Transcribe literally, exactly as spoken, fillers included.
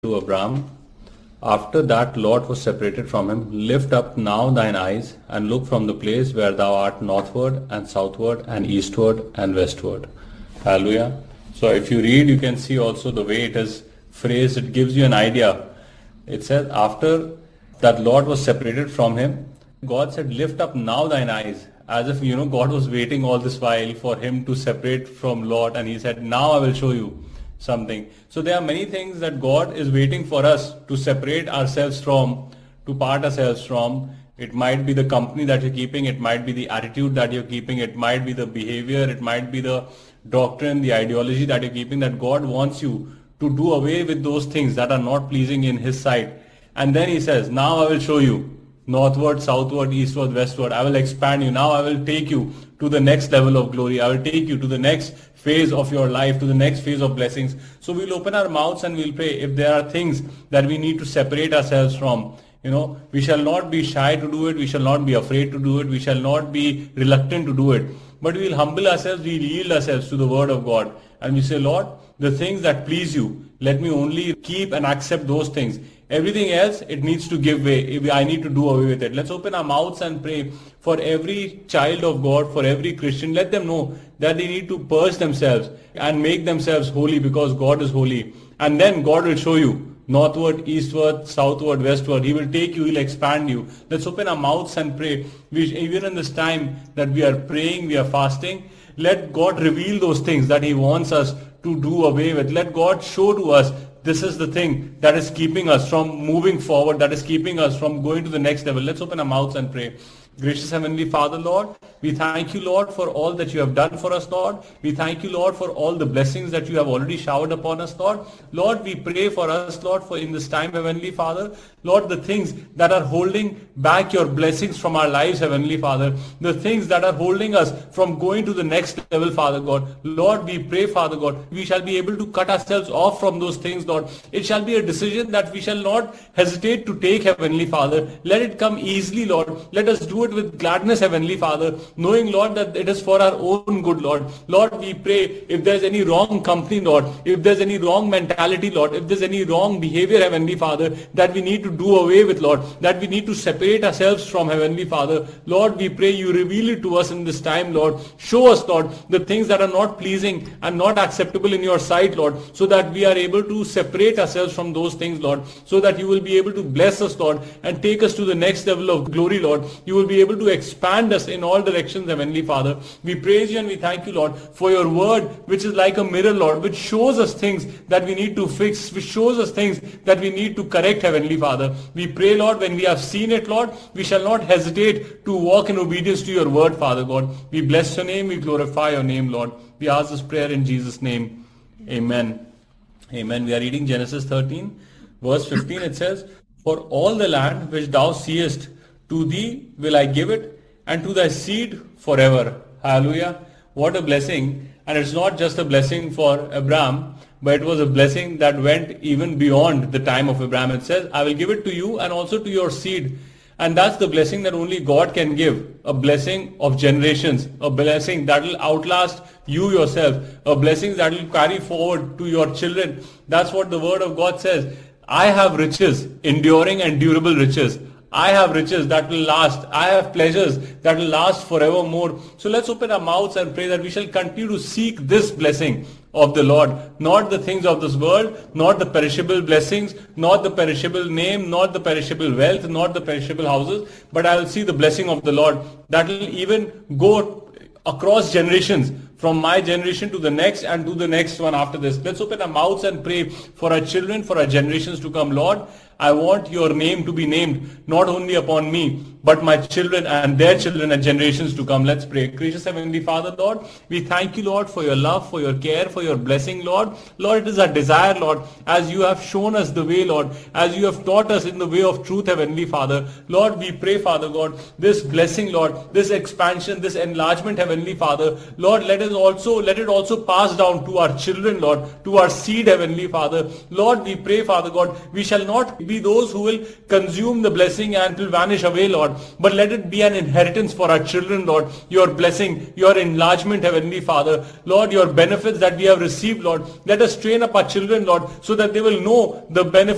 to Abram, after that Lot was separated from him, lift up now thine eyes and look from the place where thou art northward and southward and eastward and westward. Hallelujah. So if you read, you can see also the way it is phrased. It gives you an idea. It says after that Lot was separated from him, God said, lift up now thine eyes. As if, you know, God was waiting all this while for him to separate from Lot, and he said, now I will show you something. So there are many things that God is waiting for us to separate ourselves from, to part ourselves from. It might be the company that you're keeping, it might be the attitude that you're keeping, it might be the behavior, it might be the doctrine, the ideology that you're keeping, that God wants you to do away with those things that are not pleasing in His sight. And then He says, now I will show you northward, southward, eastward, westward. I will expand you. Now I will take you to the next level of glory. I will take you to the next phase of your life, to the next phase of blessings. So we'll open our mouths and we'll pray. If there are things that we need to separate ourselves from, you know, we shall not be shy to do it. We shall not be afraid to do it. We shall not be reluctant to do it. But we'll humble ourselves. We'll yield ourselves to the word of God. And we say, Lord, the things that please you, let me only keep and accept those things. Everything else, it needs to give way. I need to do away with it. Let's open our mouths and pray for every child of God, for every Christian. Let them know that they need to purge themselves and make themselves holy, because God is holy. And then God will show you northward, eastward, southward, westward. He will take you, He'll expand you. Let's open our mouths and pray. We, even in this time that we are praying, we are fasting, let God reveal those things that He wants us to do away with. Let God show to us, this is the thing that is keeping us from moving forward, that is keeping us from going to the next level. Let's open our mouths and pray. Gracious Heavenly Father, Lord, we thank you, Lord, for all that you have done for us, Lord. We thank you, Lord, for all the blessings that you have already showered upon us, Lord. Lord, we pray for us, Lord, for in this time, Heavenly Father, Lord, the things that are holding back your blessings from our lives, Heavenly Father, the things that are holding us from going to the next level, Father God. Lord, we pray, Father God, we shall be able to cut ourselves off from those things, Lord. It shall be a decision that we shall not hesitate to take, Heavenly Father. Let it come easily, Lord. Let us do it with gladness, Heavenly Father, knowing, Lord, that it is for our own good, Lord. Lord, we pray if there's any wrong company, Lord, if there's any wrong mentality, Lord, if there's any wrong behavior, Heavenly Father, that we need to do away with, Lord, that we need to separate ourselves from, Heavenly Father. Lord, we pray you reveal it to us in this time, Lord. Show us, Lord, the things that are not pleasing and not acceptable in your sight, Lord, so that we are able to separate ourselves from those things, Lord, so that you will be able to bless us, Lord, and take us to the next level of glory, Lord. You will be able to expand us in all directions, Heavenly Father. We praise you and we thank you, Lord, for your word, which is like a mirror, Lord, which shows us things that we need to fix, which shows us things that we need to correct, Heavenly Father. We pray, Lord, when we have seen it, Lord, we shall not hesitate to walk in obedience to your word, Father God. We bless your name, we glorify your name, Lord. We ask this prayer in Jesus' name. Amen. Amen. We are reading Genesis thirteen, verse fifteen. It says, for all the land which thou seest, to thee will I give it, and to thy seed forever. Hallelujah. What a blessing. And it's not just a blessing for Abraham, but it was a blessing that went even beyond the time of Abraham. It says, I will give it to you and also to your seed. And that's the blessing that only God can give. A blessing of generations. A blessing that will outlast you yourself. A blessing that will carry forward to your children. That's what the word of God says. I have riches, enduring and durable riches. I have riches that will last. I have pleasures that will last forevermore. So let's open our mouths and pray that we shall continue to seek this blessing of the Lord. Not the things of this world, not the perishable blessings, not the perishable name, not the perishable wealth, not the perishable houses, but I will see the blessing of the Lord that will even go across generations, from my generation to the next and to the next one after this. Let's open our mouths and pray for our children, for our generations to come. Lord, I want your name to be named not only upon me, but my children and their children and generations to come. Let's pray. Gracious Heavenly Father, Lord, we thank you, Lord, for your love, for your care, for your blessing, Lord. Lord, it is our desire, Lord, as you have shown us the way, Lord, as you have taught us in the way of truth, Heavenly Father. Lord, we pray, Father God, this blessing, Lord, this expansion, this enlargement, Heavenly Father, Lord, let us also, let it also pass down to our children, Lord, to our seed, Heavenly Father. Lord, we pray, Father God, we shall not be those who will consume the blessing and will vanish away, Lord, but let it be an inheritance for our children, Lord, your blessing, your enlargement, Heavenly Father, Lord, your benefits that we have received, Lord. Let us train up our children, Lord, so that they will know the benefits